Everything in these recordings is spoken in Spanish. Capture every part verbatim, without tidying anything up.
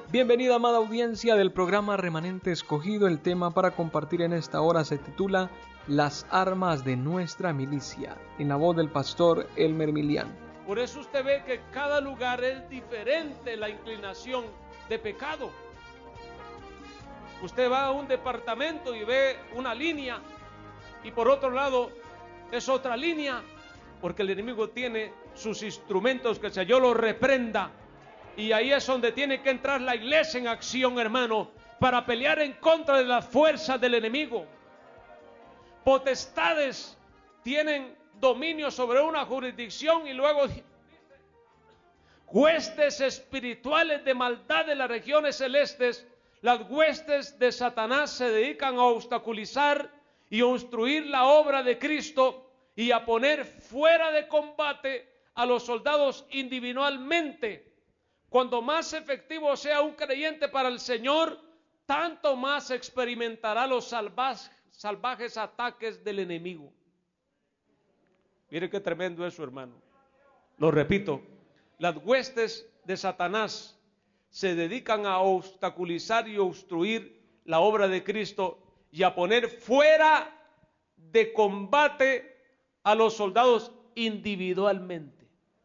Bienvenida, amada audiencia del programa Remanente Escogido. El tema para compartir en esta hora se titula Las armas de nuestra milicia, en la voz del pastor Elmer Milián. Por eso usted ve que cada lugar es diferente la inclinación de pecado. Usted va a un departamento y ve una línea y por otro lado es otra línea, porque el enemigo tiene sus instrumentos, que el Señor los reprenda. Y ahí es donde tiene que entrar la iglesia en acción, hermano, para pelear en contra de las fuerzas del enemigo. Potestades tienen dominio sobre una jurisdicción y luego dice, huestes espirituales de maldad de las regiones celestes. Las huestes de Satanás se dedican a obstaculizar y a obstruir la obra de Cristo y a poner fuera de combate a los soldados individualmente. Cuando más efectivo sea un creyente para el Señor, tanto más experimentará los salvajes, salvajes ataques del enemigo. Mire qué tremendo eso, hermano. Lo repito, las huestes de Satanás se dedican a obstaculizar y obstruir la obra de Cristo y a poner fuera de combate a los soldados individualmente.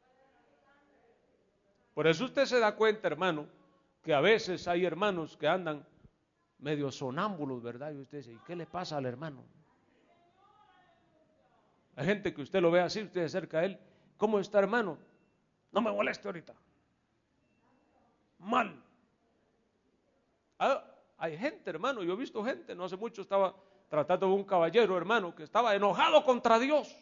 Por eso usted se da cuenta, hermano, que a veces hay hermanos que andan medio sonámbulos, ¿verdad? Y usted dice, ¿y qué le pasa al hermano? Hay gente que usted lo ve así, usted se acerca a él, ¿cómo está, hermano? No me moleste ahorita. Mal. Ah, hay gente, hermano, yo he visto gente, no hace mucho estaba tratando de un caballero, hermano, que estaba enojado contra Dios.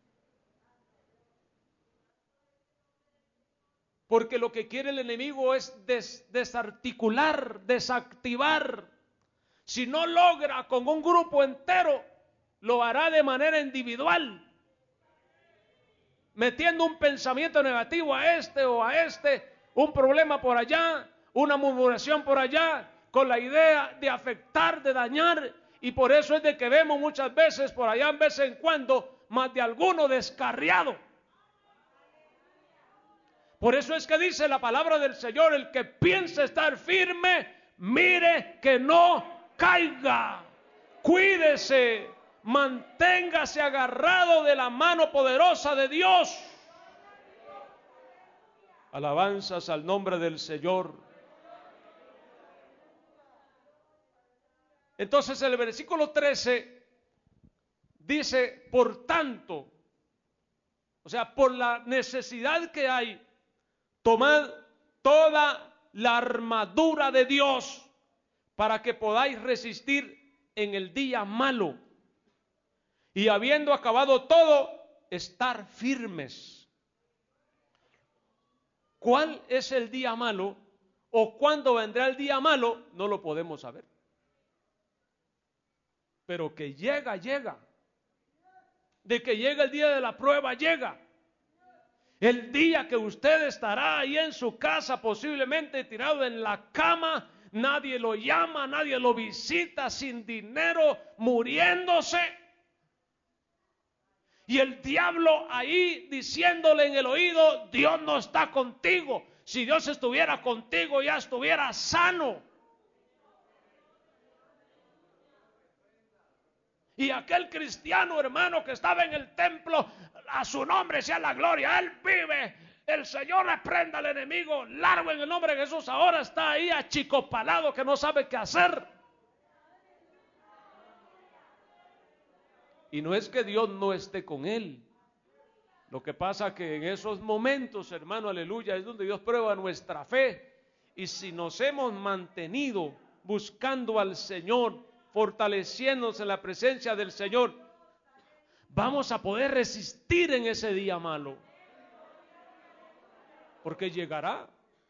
Porque lo que quiere el enemigo es des, desarticular, desactivar. Si no logra con un grupo entero, lo hará de manera individual, metiendo un pensamiento negativo a este o a este, un problema por allá, una murmuración por allá, con la idea de afectar, de dañar. Y por eso es de que vemos muchas veces por allá, en vez en cuando, más de alguno descarriado. Por eso es que dice la palabra del Señor, el que piensa estar firme, mire que no caiga. Cuídese, manténgase agarrado de la mano poderosa de Dios. Alabanzas al nombre del Señor. Entonces el versículo trece dice, por tanto, o sea, por la necesidad que hay, tomad toda la armadura de Dios para que podáis resistir en el día malo. Y habiendo acabado todo, estar firmes. ¿Cuál es el día malo o cuándo vendrá el día malo? No lo podemos saber. Pero que llega, llega. De que llega el día de la prueba, llega. El día que usted estará ahí en su casa, posiblemente tirado en la cama, nadie lo llama, nadie lo visita, sin dinero, muriéndose. Y el diablo ahí diciéndole en el oído, Dios no está contigo. Si Dios estuviera contigo, ya estuviera sano. Y aquel cristiano, hermano, que estaba en el templo, a su nombre sea la gloria, él vive. El Señor reprenda al enemigo, largo en el nombre de Jesús. Ahora está ahí achicopalado, que no sabe qué hacer. Y no es que Dios no esté con él. Lo que pasa que en esos momentos, hermano, aleluya, es donde Dios prueba nuestra fe. Y si nos hemos mantenido buscando al Señor, fortaleciéndose en la presencia del Señor, vamos a poder resistir en ese día malo, porque llegará.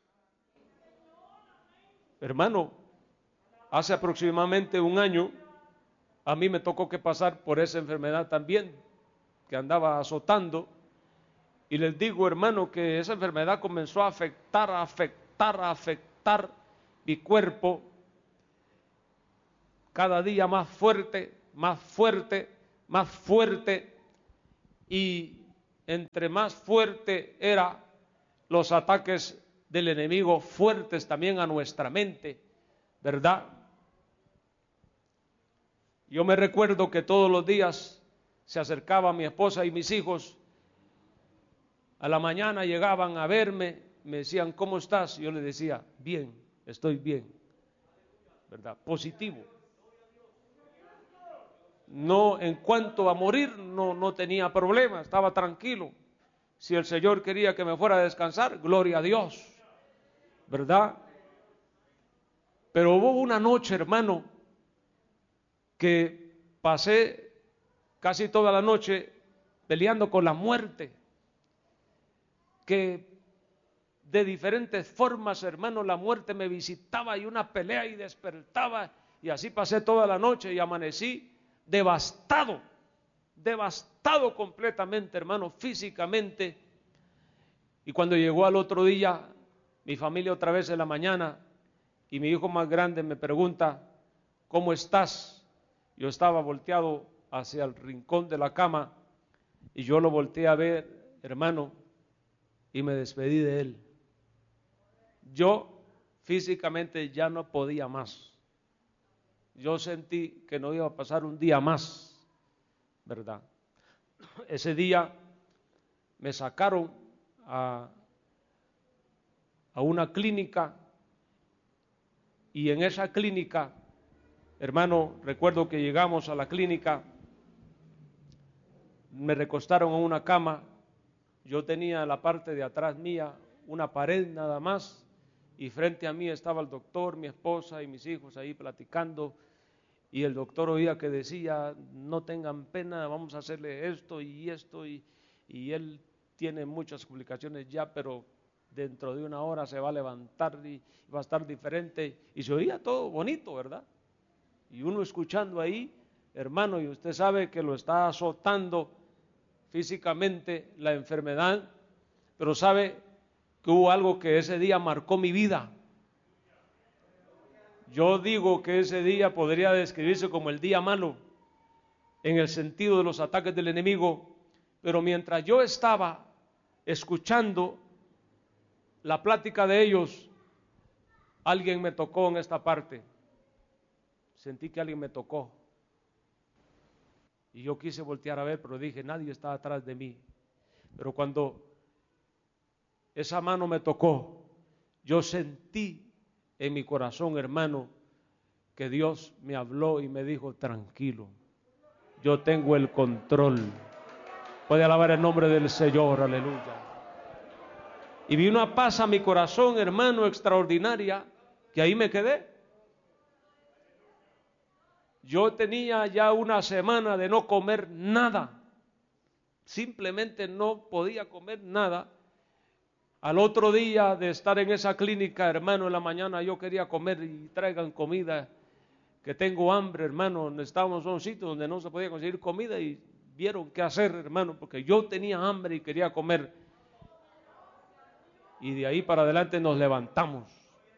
Hermano, hace aproximadamente un año a mí me tocó que pasar por esa enfermedad también, que andaba azotando, y les digo, hermano, que esa enfermedad comenzó a afectar, a afectar, a afectar mi cuerpo, cada día más fuerte, más fuerte, más fuerte, y entre más fuerte eran los ataques del enemigo fuertes también a nuestra mente, ¿verdad? Yo me recuerdo que todos los días se acercaba mi esposa y mis hijos, a la mañana llegaban a verme, me decían, ¿cómo estás? Yo les decía, bien, estoy bien, ¿verdad? Positivo. No, en cuanto a morir, no, no tenía problema, estaba tranquilo. Si el Señor quería que me fuera a descansar, gloria a Dios, ¿verdad? Pero hubo una noche, hermano, que pasé casi toda la noche peleando con la muerte, que de diferentes formas, hermano, la muerte me visitaba y una pelea y despertaba, y así pasé toda la noche y amanecí devastado, devastado completamente, hermano, físicamente. Y cuando llegó al otro día, mi familia otra vez en la mañana, y mi hijo más grande me pregunta, ¿cómo estás? Yo estaba volteado hacia el rincón de la cama, y yo lo volteé a ver, hermano, y me despedí de él. Yo físicamente ya no podía más. Yo sentí que no iba a pasar un día más, ¿verdad? Ese día me sacaron a, a una clínica, y en esa clínica, hermano, recuerdo que llegamos a la clínica, me recostaron en una cama, yo tenía en la parte de atrás mía una pared nada más, y frente a mí estaba el doctor, mi esposa y mis hijos ahí platicando, y el doctor oía que decía, no tengan pena, vamos a hacerle esto y esto, y, y él tiene muchas complicaciones ya, pero dentro de una hora se va a levantar y va a estar diferente, y se oía todo bonito, ¿verdad? Y uno escuchando ahí, hermano, y usted sabe que lo está azotando físicamente la enfermedad, pero sabe que hubo algo que ese día marcó mi vida. Yo digo que ese día podría describirse como el día malo, en el sentido de los ataques del enemigo, pero mientras yo estaba escuchando la plática de ellos, alguien me tocó en esta parte. Sentí que alguien me tocó. Y yo quise voltear a ver, pero dije, nadie está atrás de mí. Pero cuando esa mano me tocó, yo sentí en mi corazón, hermano, que Dios me habló y me dijo, tranquilo, yo tengo el control. Puede alabar el nombre del Señor, aleluya. Y vi una paz a mi corazón, hermano, extraordinaria, que ahí me quedé. Yo tenía ya una semana de no comer nada, simplemente no podía comer nada. Al otro día de estar en esa clínica, hermano, en la mañana yo quería comer y traigan comida, que tengo hambre, hermano. Estábamos en un sitio donde no se podía conseguir comida y vieron qué hacer, hermano, porque yo tenía hambre y quería comer. Y de ahí para adelante nos levantamos.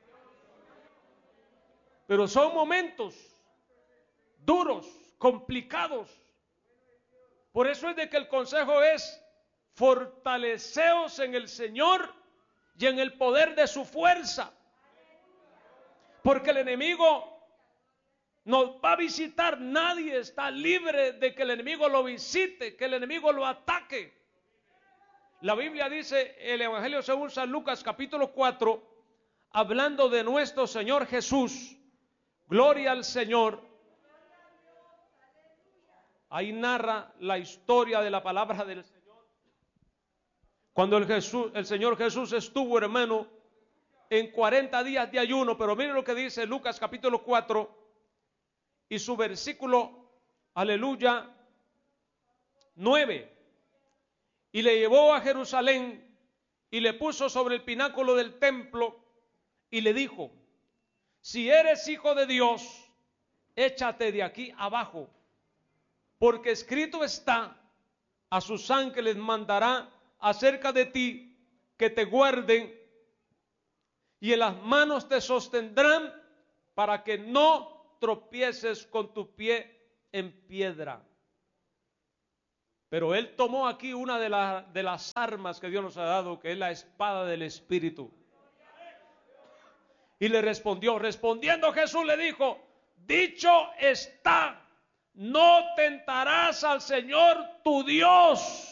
Pero son momentos duros, complicados. Por eso es de que el consejo es: fortaleceos en el Señor y en el poder de su fuerza. Porque el enemigo nos va a visitar. Nadie está libre de que el enemigo lo visite, que el enemigo lo ataque. La Biblia dice, el Evangelio según San Lucas capítulo cuatro, hablando de nuestro Señor Jesús, gloria al Señor. Ahí narra la historia de la palabra del Señor. Cuando el, Jesús, el Señor Jesús estuvo, hermano, en cuarenta días de ayuno, pero miren lo que dice Lucas capítulo cuatro y su versículo, aleluya, nueve. Y le llevó a Jerusalén y le puso sobre el pináculo del templo y le dijo: si eres hijo de Dios, échate de aquí abajo, porque escrito está, a sus ángeles mandará acerca de ti que te guarden, y en las manos te sostendrán para que no tropieces con tu pie en piedra. Pero él tomó aquí una de, la, de las armas que Dios nos ha dado, que es la espada del Espíritu. Y le respondió, respondiendo Jesús le dijo, dicho está, no tentarás al Señor tu Dios.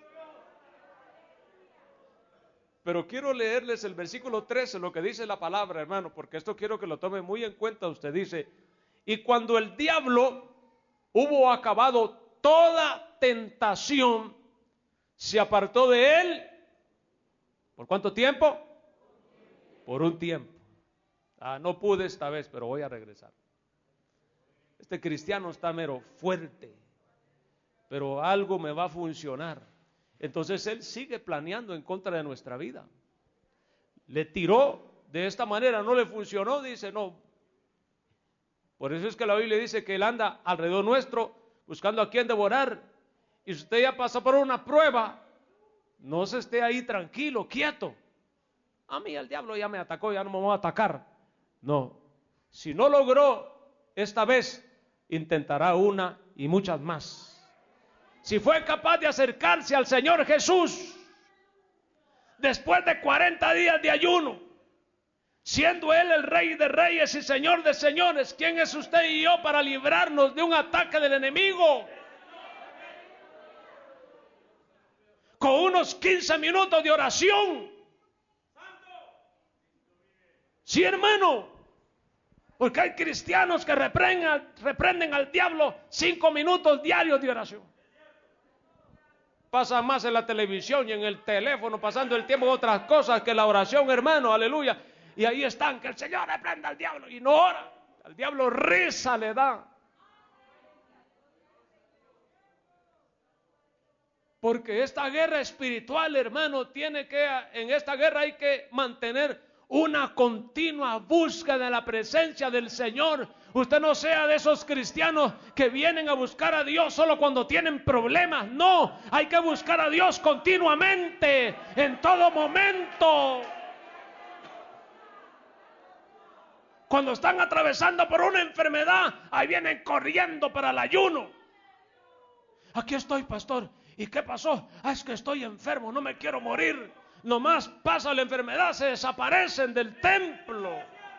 Pero quiero leerles el versículo trece, lo que dice la palabra, hermano, porque esto quiero que lo tome muy en cuenta. Usted dice, y cuando el diablo hubo acabado toda tentación, se apartó de él. ¿Por cuánto tiempo? Por un tiempo. Ah, no pude esta vez, pero voy a regresar. Este cristiano está mero fuerte, pero algo me va a funcionar. Entonces él sigue planeando en contra de nuestra vida. Le tiró de esta manera, no le funcionó, dice no. Por eso es que la Biblia dice que él anda alrededor nuestro buscando a quien devorar. Y si usted ya pasa por una prueba, no se esté ahí tranquilo, quieto. A mí el diablo ya me atacó, ya no me va a atacar. No, si no logró esta vez, intentará una y muchas más. Si fue capaz de acercarse al Señor Jesús después de cuarenta días de ayuno, siendo Él el Rey de Reyes y Señor de Señores, ¿quién es usted y yo para librarnos de un ataque del enemigo? Con unos quince minutos de oración. Sí, hermano, porque hay cristianos que reprenden, reprenden al diablo cinco minutos diarios de oración. Pasa más en la televisión y en el teléfono, pasando el tiempo en otras cosas que la oración, hermano, aleluya. Y ahí están, que el Señor reprenda al diablo y no ora. Al diablo risa le da. Porque esta guerra espiritual, hermano, tiene que, en esta guerra hay que mantener una continua búsqueda de la presencia del Señor. Usted no sea de esos cristianos que vienen a buscar a Dios solo cuando tienen problemas. No, hay que buscar a Dios continuamente, en todo momento. Cuando están atravesando por una enfermedad, ahí vienen corriendo para el ayuno. Aquí estoy, pastor. ¿Y qué pasó? Ah, es que estoy enfermo, no me quiero morir. Nomás pasa la enfermedad, se desaparecen del templo.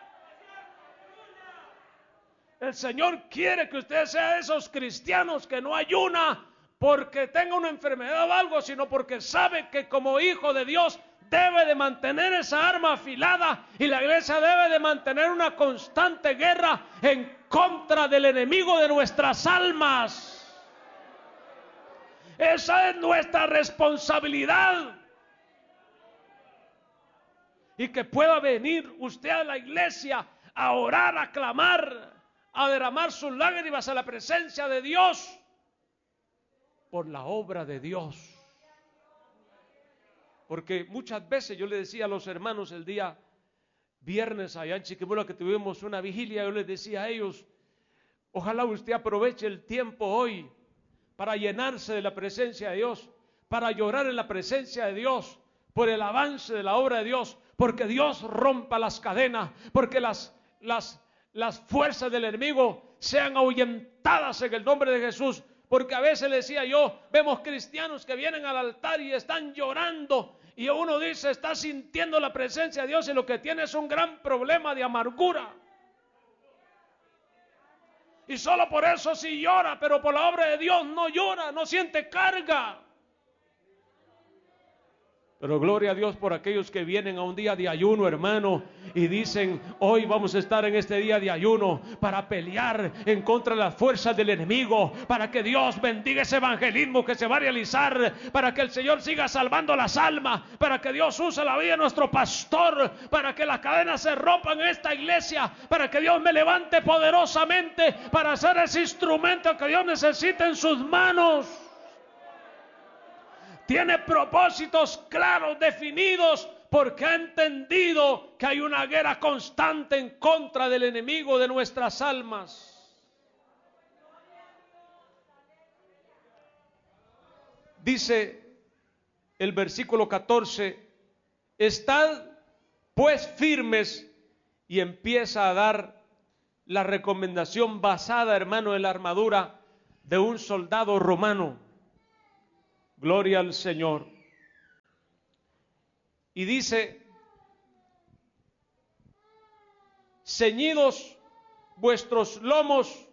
El Señor quiere que usted sea de esos cristianos que no ayuna porque tenga una enfermedad o algo, sino porque sabe que como hijo de Dios debe de mantener esa arma afilada, y la iglesia debe de mantener una constante guerra en contra del enemigo de nuestras almas. Esa es nuestra responsabilidad. Y que pueda venir usted a la iglesia a orar, a clamar, a derramar sus lágrimas a la presencia de Dios por la obra de Dios. Porque muchas veces yo le decía a los hermanos el día viernes allá en Chiquimula que tuvimos una vigilia, yo les decía a ellos, ojalá usted aproveche el tiempo hoy para llenarse de la presencia de Dios, para llorar en la presencia de Dios, por el avance de la obra de Dios, porque Dios rompa las cadenas, porque las, las, las fuerzas del enemigo sean ahuyentadas en el nombre de Jesús. Porque a veces le decía yo, vemos cristianos que vienen al altar y están llorando, y uno dice, está sintiendo la presencia de Dios, y lo que tiene es un gran problema de amargura. Y solo por eso sí llora, pero por la obra de Dios no llora, no siente carga. Pero gloria a Dios por aquellos que vienen a un día de ayuno, hermano, y dicen, hoy vamos a estar en este día de ayuno para pelear en contra de las fuerzas del enemigo, para que Dios bendiga ese evangelismo que se va a realizar, para que el Señor siga salvando las almas, para que Dios use la vida de nuestro pastor, para que las cadenas se rompan en esta iglesia, para que Dios me levante poderosamente para ser ese instrumento que Dios necesita en sus manos. Tiene propósitos claros, definidos, porque ha entendido que hay una guerra constante en contra del enemigo de nuestras almas. Dice el versículo catorce, estad pues firmes, y empieza a dar la recomendación basada, hermano, en la armadura de un soldado romano. Gloria al Señor. Y dice, ceñidos vuestros lomos